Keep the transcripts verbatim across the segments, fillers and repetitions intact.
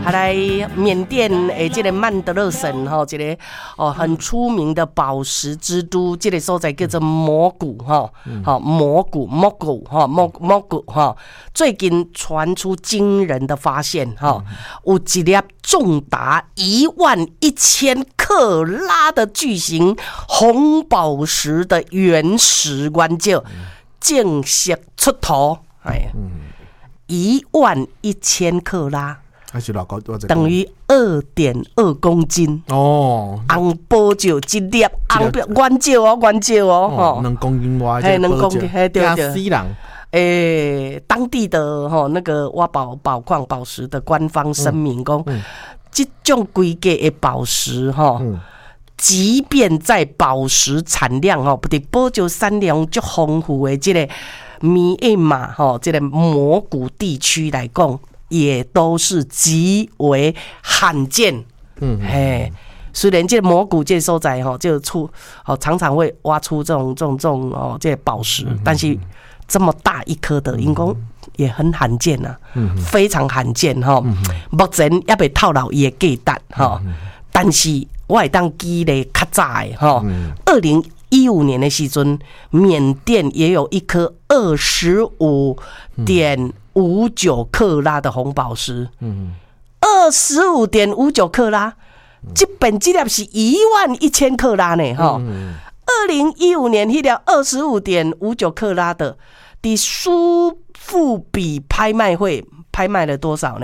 还来缅甸诶，这个曼德勒省哈，这个哦很出名的宝石之都，这个所在叫做摩古哈，好摩古摩古哈摩摩古哈，最近传出惊人的发现哈，有一粒重达一万一千克拉的巨型红宝石的原石原石正式出土，哎呀，一万一千克拉。等于二点二公斤哦，红宝石一粒，红原石哦，原石哦， 两公斤多， 嘿，两公斤，嘿，对对， 死人。 诶，当地的吼那个挖宝宝矿宝石的官方声明讲，嗯嗯、这种规格的宝石哈，嗯、即便在宝石产量哈，不对，宝石产量足丰富的这个米亚马哈，这个摩古地区来讲。也都是极为罕见，嗯，嘿，虽然这摩古这所在哈，就出哦常常会挖出这种这种这种哦这宝石，嗯、但是这么大一颗的，因讲也很罕见呐、啊，嗯、非常罕见哈。嗯、目前也未透露伊的价值哈，嗯、但是我会当记咧较早的哈，二零一五年的时阵，缅甸也有一颗二十五点五九克拉的红宝石，二十五点五九克拉，这本这粒是一万一千克拉呢，哈。二零一五年那粒二十五点五九克拉的，在苏富比拍卖会拍卖了多少呢？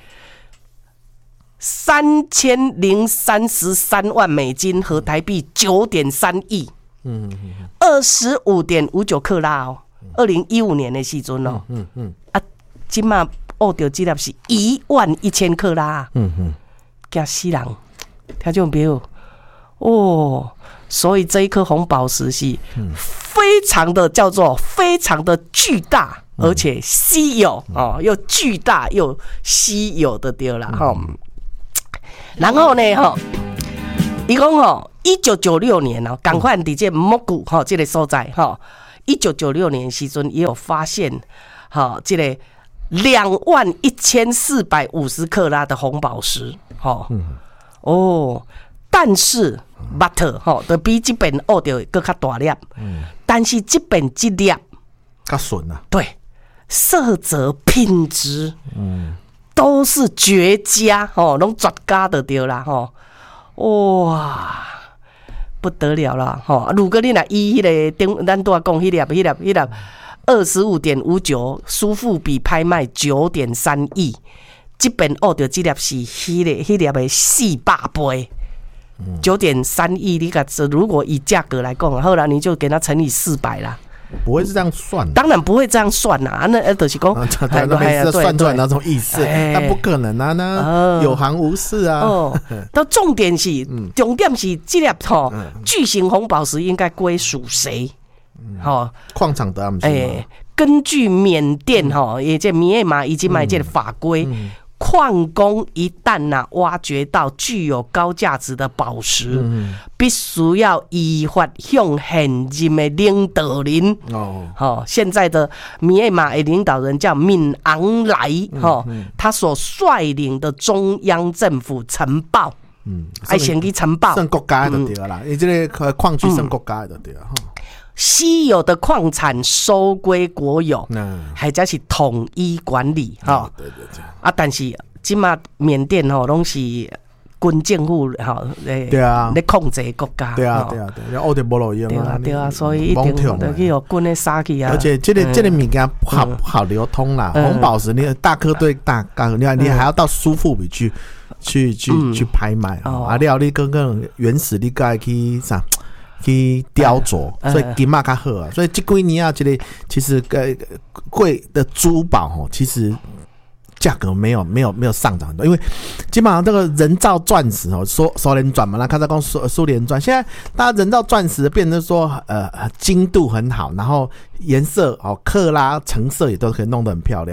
三千零三十三万美金和台币九点三亿。嗯，二十五点五九克拉哦，二零一五年的时阵哦，嗯嗯啊，今嘛握到这粒是一万一千克拉，嗯嗯，惊死人，听众朋友哦，所以这一颗红宝石是非常的叫做非常的巨大，而且稀有哦，又巨大又稀有的对啦哈，然后呢哈。伊讲吼，一九九六年哦，赶快伫这摩古吼这个所在吼，一九九六年时阵也有发现，吼这个两万一千四百五十克拉的红宝石，吼、嗯、哦，但是 but 吼，就比这边学到更较大粒，嗯、但是这边这粒较顺啊， 对，色泽品质，嗯，都是绝佳，吼，拢绝佳的对啦，吼。哇，不得了啦！吼，如果你若以迄个顶，咱拄仔讲迄粒、迄粒、迄粒二十五点五九，苏富比拍卖九点三亿，这边学到这粒是迄个、迄粒的四百倍，九点三亿，你看，如果以价格来讲，好啦，你就给它乘以四百啦。 不会是这样算， 当然不会这样算呐、啊，那就是讲， 他都没算出来那种意思，那不可能啊，那有行无市啊。哦， 到重点是，重点是这粒吼巨型红宝石应该归属谁？好， 矿场的， 哎，根据缅甸哈，也这米亚马以及买这个法规。矿工一旦呐、啊、挖掘到具有高价值的宝石，嗯、必须要依法向现任的领导人哦，哦，现在的米亚马的领导人叫敏昂莱哈，嗯嗯、他所率领的中央政府呈报，嗯，爱先去呈报， 算国家就对啦，你这个矿区算国家就对了哈。 稀有的矿产收归国有，还加是统一管理哈。对对对。啊，但是今嘛缅甸吼拢是军政府吼， 对啊， 咧控制国家。 对啊对啊对，学着无路用啊。 对啊对啊，所以一定得去有军的杀去啊。 而且这个这个物件不好不好流通啦，红宝石你大颗对大颗，你你还要到苏富比去去去去拍卖啊，你要你跟个原始你该去啥？去雕琢，所以金嘛较好啊。所以这几年啊，这个其实呃贵的珠宝哦，其实价格没有没有没有上涨很多，因为基本上这个人造钻石哦，苏苏联钻嘛，那看在讲苏苏联钻，现在大家人造钻石变成说呃精度很好，然后颜色哦克拉成色也都可以弄得很漂亮。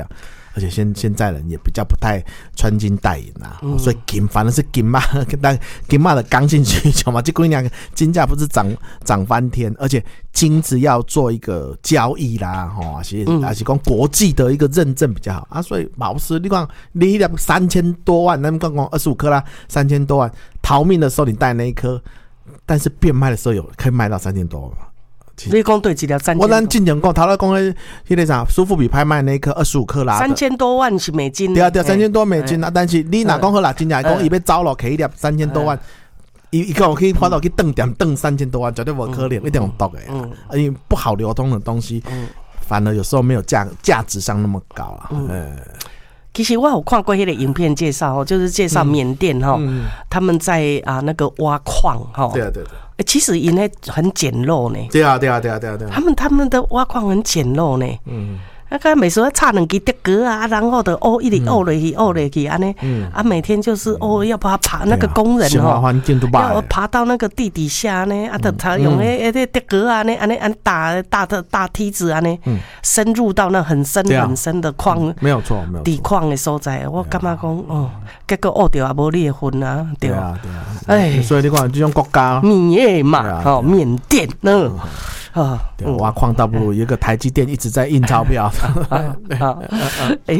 而且现现在人也比较不太穿金戴银啊，嗯、所以金反正是金嘛，但金嘛的刚性需求嘛，这几年金价不是涨涨翻天，而且金子要做一个交易啦，吼，还是还是讲国际的一个认证比较好啊，所以宝石你看你一粒三千多万，那么刚刚二十五克拉三千多万，逃命的时候你带那一颗，但是变卖的时候有可以卖到三千多万。 你讲对，一粒三千。 我咱进前讲，头来讲迄迄个啥，苏富比拍卖那一颗二十五克拉， 三千多万是美金。 对啊对啊，三千多美金啊！但是你哪讲好啦，真正讲伊要走咯，起一粒三千多万，伊伊讲可以花到去蹬点蹬三千多万，绝对无可能，一定有毒的啊！因为不好流通的东西，反而有时候没有价价值上那么高啊。嗯。 其实我有看过那个影片介绍，就是介绍缅甸哈，嗯、他们在啊那个挖矿哈。 对啊对对。 其实因为很简陋呢。 对啊对啊对啊对啊对啊。 他们他们的挖矿很简陋呢。嗯。那个每次插两支德格啊，然后的哦一直哦落去哦落去安尼，啊每天就是哦要把它爬那个工人哦，要爬到那个地底下呢，啊他用那那德格啊呢，安尼安大大的大梯子啊呢，深入到那很深很深的矿， 没有错没有底矿的所在，我感觉讲哦，结果学到也无你的份啊，对啊对啊， 哎，所以你看这种国家， 缅嘛，哦缅甸呢。 啊，挖矿倒不如一个台积电一直在印钞票。 哎，